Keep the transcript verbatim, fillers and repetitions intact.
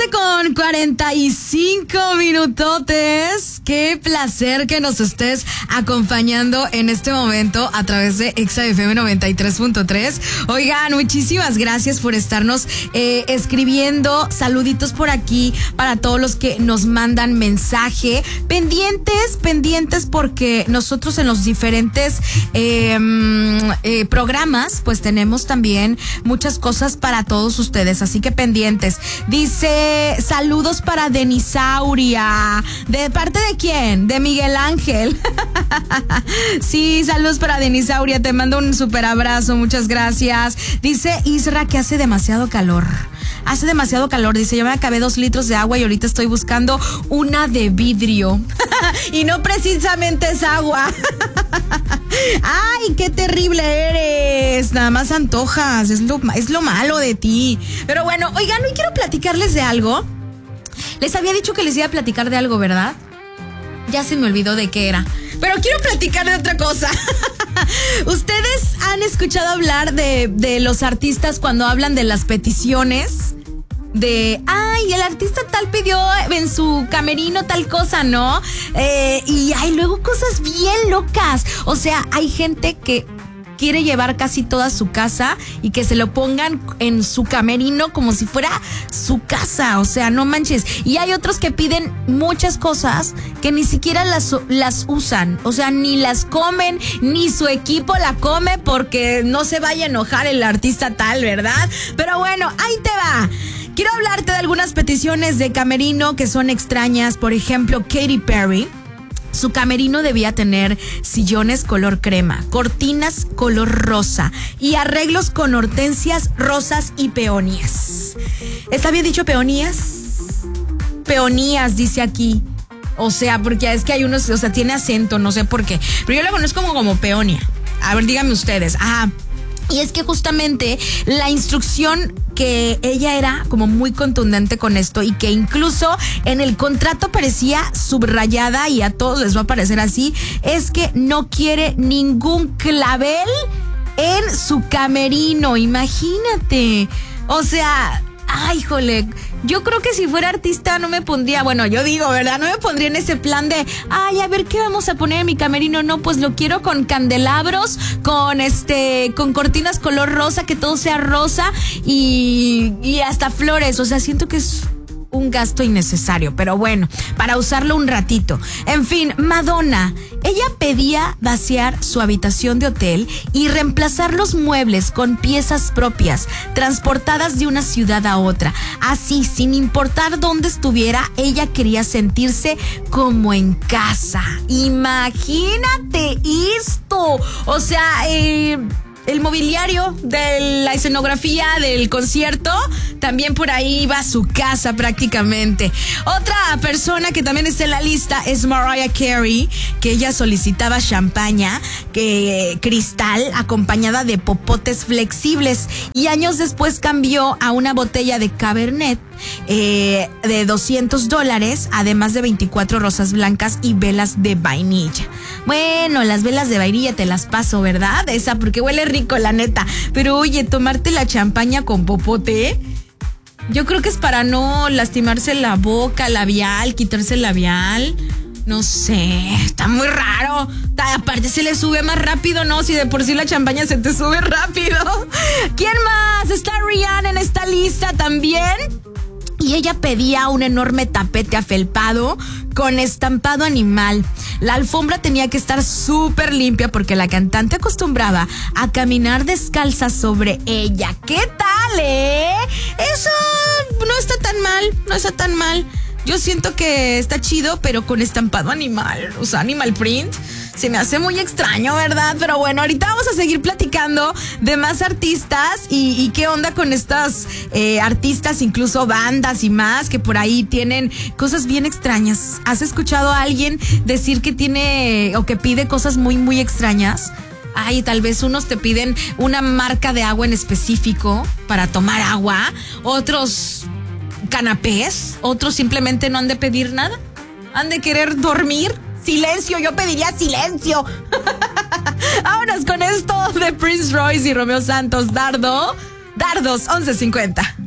once con cuarenta y cinco minutotes. Qué placer que nos estés acompañando en este momento a través de Exa F M noventa y tres punto tres. Oigan, muchísimas gracias por estarnos eh, escribiendo. Saluditos por aquí para todos los que nos mandan mensaje. Pendientes, pendientes porque nosotros en los diferentes eh, eh, programas pues tenemos también muchas cosas para todos ustedes. Así que pendientes. Dice, saludos para Denisauria. ¿De parte de quién? De Miguel Ángel. Sí, saludos para Denisauria. Te mando un súper abrazo. Muchas gracias. Dice Isra que hace demasiado calor. Hace demasiado calor. Dice, yo me acabé dos litros de agua y ahorita estoy buscando una de vidrio. Y no precisamente es agua. Ay, qué terrible eres. Nada más antojas. Es lo, es lo malo de ti. Pero bueno, oigan, hoy quiero platicarles de algo. Les había dicho que les iba a platicar de algo, ¿verdad? Ya se me olvidó de qué era. Pero quiero platicar de otra cosa. ¿Ustedes han escuchado hablar de, de los artistas cuando hablan de las peticiones? De, ay, el artista tal pidió en su camerino tal cosa, ¿no? Eh, y hay luego cosas bien locas. O sea, hay gente que quiere llevar casi toda su casa y que se lo pongan en su camerino como si fuera su casa. O sea, no manches. Y hay otros que piden muchas cosas que ni siquiera las, las usan. O sea, ni las comen, ni su equipo la come porque no se vaya a enojar el artista tal, ¿verdad? Pero bueno, ahí te va. Quiero hablarte de algunas peticiones de camerino que son extrañas. Por ejemplo, Katy Perry. Su camerino debía tener sillones color crema, cortinas color rosa y arreglos con hortensias, rosas y peonías. ¿Está bien dicho peonías? Peonías, dice aquí. O sea, porque es que hay unos, o sea, tiene acento, no sé por qué. Pero yo lo conozco como, como peonia. A ver, díganme ustedes. Ajá. Y es que justamente la instrucción que ella era como muy contundente con esto y que incluso en el contrato parecía subrayada y a todos les va a parecer así, es que no quiere ningún clavel en su camerino, imagínate. O sea, ay, jole, yo creo que si fuera artista no me pondría, bueno, yo digo, ¿verdad? No me pondría en ese plan de, ay, a ver, ¿qué vamos a poner en mi camerino? No, pues lo quiero con candelabros, con este, con cortinas color rosa, que todo sea rosa y, y hasta flores. O sea, siento que es un gasto innecesario, pero bueno, para usarlo un ratito. En fin, Madonna, ella pedía vaciar su habitación de hotel y reemplazar los muebles con piezas propias, transportadas de una ciudad a otra. Así, sin importar dónde estuviera, ella quería sentirse como en casa. Imagínate esto. O sea, eh... el mobiliario de la escenografía del concierto también por ahí va a su casa prácticamente. Otra persona que también está en la lista es Mariah Carey, que ella solicitaba champaña, que cristal acompañada de popotes flexibles, y años después cambió a una botella de Cabernet eh, de doscientos dólares, además de veinticuatro rosas blancas y velas de vainilla. Bueno, las velas de vainilla te las paso, ¿verdad? Esa porque huele rico, la neta. Pero oye, tomarte la champaña con popote, yo creo que es para no lastimarse la boca, labial, quitarse el labial. No sé, está muy raro. Aparte se le sube más rápido, ¿no? Si de por sí la champaña se te sube rápido. ¿Quién más? Está Rihanna en esta lista también. Y ella pedía un enorme tapete afelpado con estampado animal. La alfombra tenía que estar súper limpia porque la cantante acostumbraba a caminar descalza sobre ella. ¿Qué tal, eh? Eso no está tan mal, no está tan mal. Yo siento que está chido, pero con estampado animal, o sea, animal print. Se me hace muy extraño, ¿verdad? Pero bueno, ahorita vamos a seguir platicando de más artistas y, y qué onda con estas eh, artistas, incluso bandas y más, que por ahí tienen cosas bien extrañas. ¿Has escuchado a alguien decir que tiene o que pide cosas muy, muy extrañas? Ay, tal vez unos te piden una marca de agua en específico para tomar agua, otros canapés, otros simplemente no han de pedir nada, han de querer dormir. Silencio, yo pediría silencio. Vámonos con esto de Prince Royce y Romeo Santos. Dardo, Dardos once cincuenta.